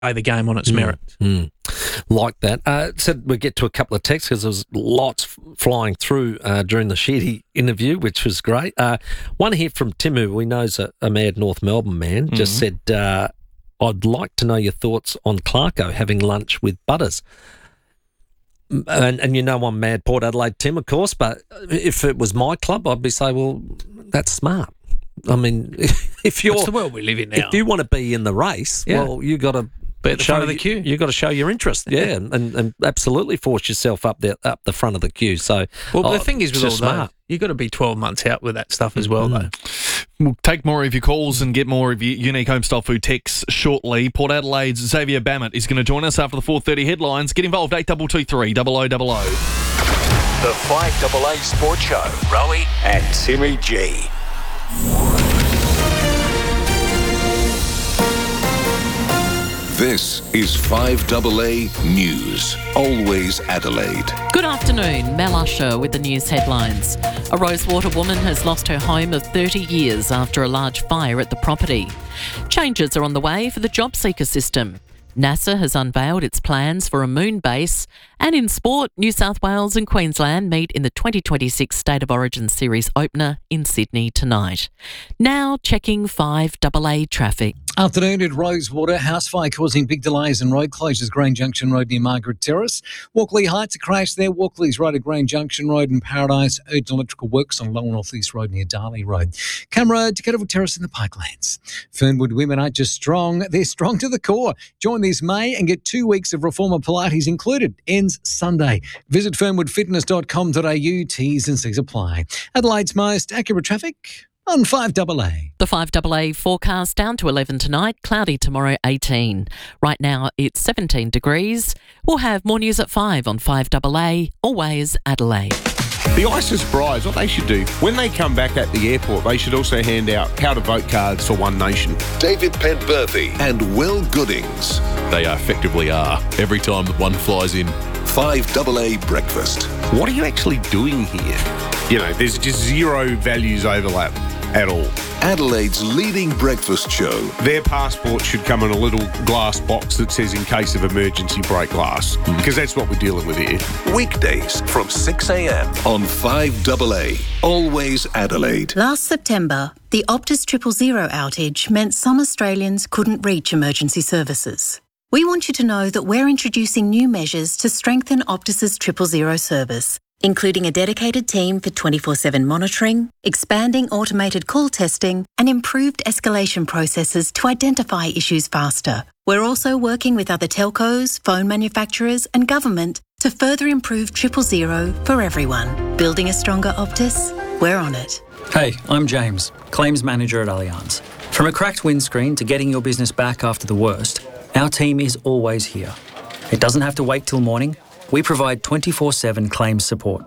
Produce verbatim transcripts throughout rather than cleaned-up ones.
the game on its mm. merit. Mm. Like that. Uh, said we get to a couple of texts because there was lots f- flying through uh, during the Sheedy interview, which was great. Uh, one here from Tim, who we know is a, a mad North Melbourne man, mm-hmm. just said, uh, I'd like to know your thoughts on Clarko having lunch with Butters. And, and you know I'm mad Port Adelaide Tim, of course, but if it was my club, I'd be saying, well, that's smart. I mean, if you're... That's the world we live in now. If you want to be in the race, yeah. well, you got to... Be at the show, front of the queue. You've got to show your interest, yeah, and, and, and absolutely force yourself up there, up the front of the queue. So, well, oh, the thing is with all smart. that, you've got to be twelve months out with that stuff as well, mm. though. We'll take more of your calls and get more of your unique homestyle food texts shortly. Port Adelaide's Xavier Bammett is going to join us after the four thirty headlines. Get involved, eight two two three, double oh double oh. The five A A Sports Show, Rowie and Timmy G. This is five A A News, always Adelaide. Good afternoon, Mel Usher with the news headlines. A Rosewater woman has lost her home of thirty years after a large fire at the property. Changes are on the way for the job seeker system. NASA has unveiled its plans for a moon base, and in sport, New South Wales and Queensland meet in the twenty twenty-six State of Origin Series opener in Sydney tonight. Now checking five A A traffic. Afternoon at Rosewater, house fire causing big delays and road closures. Grange Junction Road near Margaret Terrace. Walkley Heights, a crash there. Walkley's Road at Grange Junction Road and Paradise. Urgent electrical works on Lower North East Road near Darley Road. Camera to Kettleville Terrace in the Parklands. Fernwood women aren't just strong, they're strong to the core. Join this May and get two weeks of Reformer Pilates included. Ends Sunday. Visit fernwood fitness dot com dot a u. T's and C's apply. Adelaide's most accurate traffic on five A A. The five A A forecast down to eleven tonight, cloudy tomorrow eighteen. Right now it's seventeen degrees. We'll have more news at five on five A A, always Adelaide. The ISIS brides, what they should do, when they come back at the airport, they should also hand out how to vote cards for One Nation. David Pentberthy and Will Goodings. They effectively are, every time that one flies in. five A A Breakfast. What are you actually doing here? You know, there's just zero values overlap at all. Adelaide's leading breakfast show. Their passport should come in a little glass box that says in case of emergency break glass, because that's what we're dealing with here. Weekdays from six a.m. on five A A, always Adelaide. Last September, the Optus Triple Zero outage meant some Australians couldn't reach emergency services. We want you to know that we're introducing new measures to strengthen Optus's Triple Zero service, including a dedicated team for twenty-four seven monitoring, expanding automated call testing, and improved escalation processes to identify issues faster. We're also working with other telcos, phone manufacturers, and government to further improve Triple Zero for everyone. Building a stronger Optus? We're on it. Hey, I'm James, Claims Manager at Allianz. From a cracked windscreen to getting your business back after the worst, our team is always here. It doesn't have to wait till morning. We provide twenty-four seven claims support.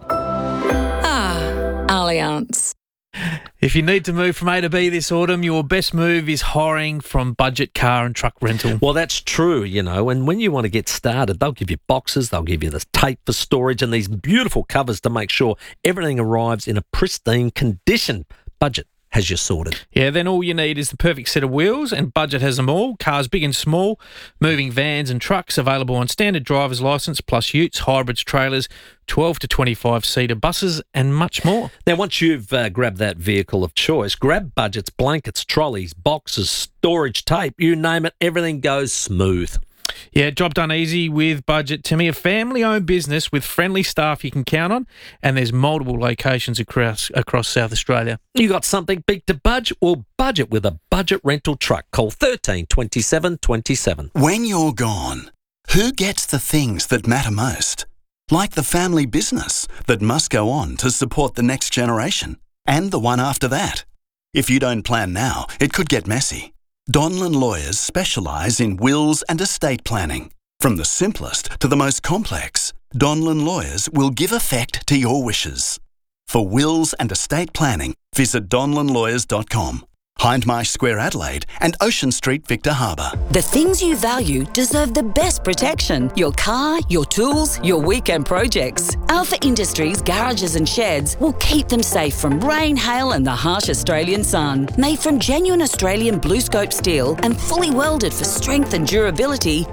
Ah, Allianz. If you need to move from A to B this autumn, your best move is hiring from Budget Car and Truck Rental. Well, that's true, you know, and when you want to get started, they'll give you boxes, they'll give you the tape for storage and these beautiful covers to make sure everything arrives in a pristine condition. Budget has you sorted. Yeah, then all you need is the perfect set of wheels, and Budget has them all. Cars big and small, moving vans and trucks available on standard driver's licence, plus utes, hybrids, trailers, twelve to twenty-five seater buses, and much more. Now, once you've uh, grabbed that vehicle of choice, grab Budget's blankets, trolleys, boxes, storage, tape, you name it, everything goes smooth. Yeah, job done easy with Budget, Timmy. A family-owned business with friendly staff you can count on, and there's multiple locations across across South Australia. You got something big to budget? Well, budget with a Budget rental truck. Call thirteen twenty-seven twenty-seven. When you're gone, who gets the things that matter most? Like the family business that must go on to support the next generation and the one after that. If you don't plan now, it could get messy. Donlan Lawyers specialise in wills and estate planning. From the simplest to the most complex, Donlan Lawyers will give effect to your wishes. For wills and estate planning, visit donlan lawyers dot com. Hindmarsh Square Adelaide and Ocean Street Victor Harbour. The things you value deserve the best protection. Your car, your tools, your weekend projects. Alpha Industries garages and sheds will keep them safe from rain, hail and the harsh Australian sun. Made from genuine Australian BlueScope steel and fully welded for strength and durability,